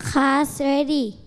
Class ready.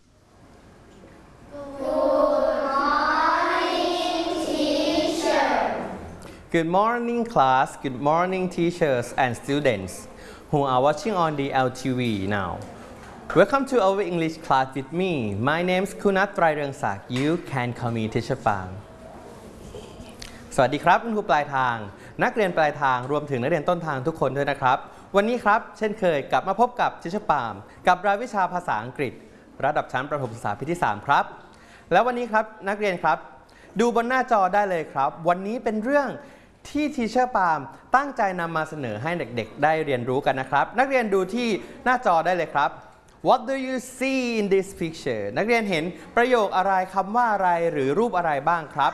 Good morning, class. Good morning, teachers and students who are watching on the LTV now. Welcome to our English class with me. My name is Kunat Trairangsak. You can call me Teacher Pang. สวัสดีครับคุณครูปลายทางนักเรียนปลายทางรวมถึงนักเรียนต้นทางทุกคนด้วยนะครับวันนี้ครับเช่นเคยกลับมาพบกับTeacher Pangกับรายวิชาภาษาอังกฤษระดับชั้นประถมศึกษาปีที่3ครับแล้ววันนี้ครับนักเรียนครับดูบนหน้าจอได้เลยครับวันนี้เป็นเรื่องที่Teacher Pangตั้งใจนำมาเสนอให้เด็กๆได้เรียนรู้กันนะครับนักเรียนดูที่หน้าจอได้เลยครับ What do you see in this picture นักเรียนเห็นประโยคอะไรคำว่าอะไรหรือรูปอะไรบ้างครับ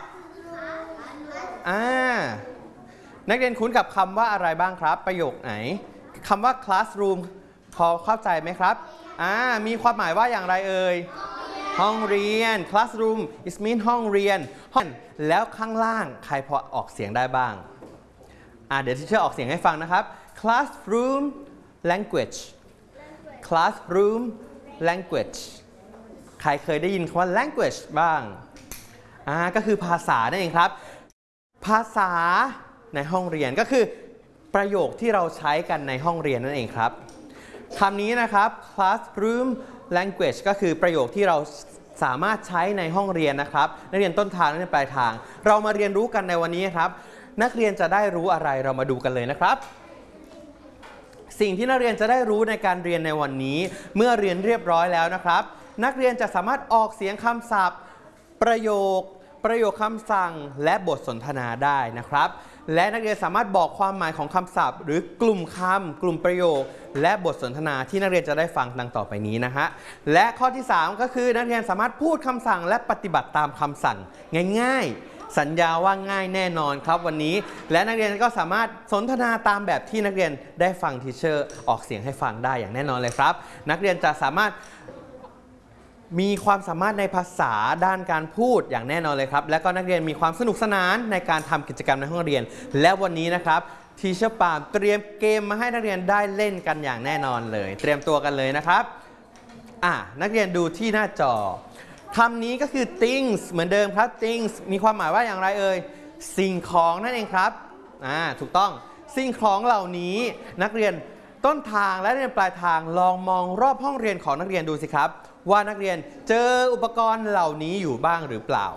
นักเรียนคุ้นกับคำว่าอะไรบ้างครับประโยคไหนคำว่า classroom พอเข้าใจไหมครับมีความหมายว่าอย่างไรเอ่ยห้องเรียน classroom is mean ห้องเรียนแล้วข้างล่างใครพอออกเสียงได้บ้างเดี๋ยวที่เชื่อออกเสียงให้ฟังนะครับ classroom language classroom language ใครเคยได้ยินคำว่า language บ้างก็คือภาษานั่นเองครับภาษาในห้องเรียนก็คือประโยคที่เราใช้กันในห้องเรียนนั่นเองครับคำนี้นะครับ classroom language ก็คือประโยคที่เราสามารถใช้ในห้องเรียนนะครับนักเรียนต้นทางนักเรียนปลายทางเรามาเรียนรู้กันในวันนี้ครับนักเรียนจะได้รู้อะไรเรามาดูกันเลยนะครับสิ่งที่นักเรียนจะได้รู้ในการเรียนในวันนี้เมื่อเรียนเรียบร้อยแล้วนะครับนักเรียนจะสามารถออกเสียงคำศัพท์ประโยคคำสั่งและบทสนทนาได้นะครับและนักเรียนสามารถบอกความหมายของคำศัพท์หรือกลุ่มคำกลุ่มประโยคและบทสนทนาที่นักเรียนจะได้ฟังดังต่อไปนี้นะฮะและข้อที่3ก็คือนักเรียนสามารถพูดคำสั่งและปฏิบัติตามคำสั่งง่ายๆสัญญาว่าง่ายแน่นอนครับวันนี้และนักเรียนก็สามารถสนทนาตามแบบที่นักเรียนได้ฟังทีเชอร์ออกเสียงให้ฟังได้อย่างแน่นอนเลยครับนักเรียนจะสามารถมีความสามารถในภาษาด้านการพูดอย่างแน่นอนเลยครับและก็นักเรียนมีความสนุกสนานในการทำกิจกรรมในห้องเรียนและวันนี้นะครับTeacher Pangเตรียมเกมมาให้นักเรียนได้เล่นกันอย่างแน่นอนเลยเตรียมตัวกันเลยนะครับนักเรียนดูที่หน้าจอคำนี้ก็คือ things เหมือนเดิมครับ things มีความหมายว่าอย่างไรเอ่ยสิ่งของนั่นเองครับถูกต้องสิ่งของเหล่านี้นักเรียนต้นทางและนักเรียนปลายทางลองมองรอบห้องเรียนของนักเรียนดูสิครับว่านักเรียนเจออุปกรณ์เหล่านี้อยู่บ้างหรือเปล่า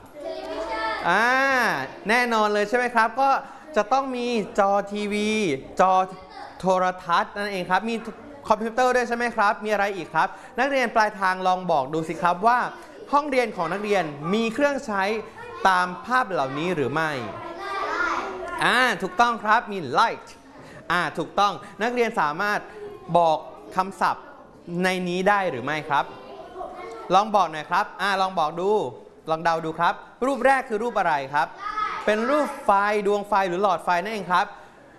แน่นอนเลยใช่ไหมครับก็จะต้องมีจอทีวีจอโทรทัศน์นั่นเองครับมีคอมพิวเตอร์ด้วยใช่ไหมครับมีอะไรอีกครับนักเรียนปลายทางลองบอกดูสิครับว่าห้องเรียนของนักเรียนมีเครื่องใช้ตามภาพเหล่านี้หรือไม่ถูกต้องครับมี light ถูกต้องนักเรียนสามารถบอกคำศัพท์ในนี้ได้หรือไม่ครับลองบอกหน่อยครับลองบอกดูลองเดาดูครับรูปแรกคือรูปอะไรครับเป็นรูปไฟดวงไฟหรือหลอดไฟนั่นเองครับ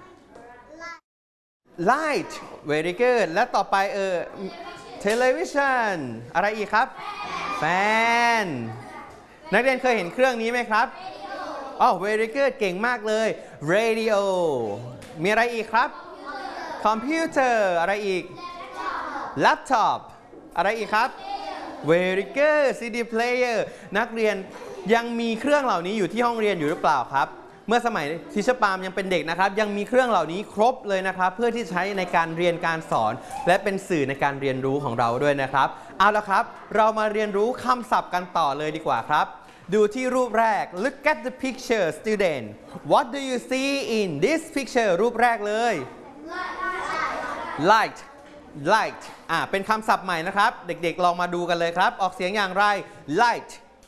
light very good และต่อไปtelevision อะไรอีกครับ fan นักเรียนเคยเห็นเครื่องนี้ไหมครับvery good เก่งมากเลย radio มีอะไรอีกครับ computer อะไรอีก laptop อะไรอีกครับVery good CD player นักเรียนยังมีเครื่องเหล่านี้อยู่ที่ห้องเรียนอยู่หรือเปล่าครับเมื่อสมัยTeacher Pangยังเป็นเด็กนะครับยังมีเครื่องเหล่านี้ครบเลยนะครับเพื่อที่ใช้ในการเรียนการสอนและเป็นสื่อในการเรียนรู้ของเราด้วยนะครับเอาละครับเรามาเรียนรู้คำศัพท์กันต่อเลยดีกว่าครับดูที่รูปแรก Look at the picture student What do you see in this picture รูปแรกเลย Lightเป็นคำศัพท์ใหม่นะครับเด็กๆลองมาดูกันเลยครับออกเสียงอย่างไร light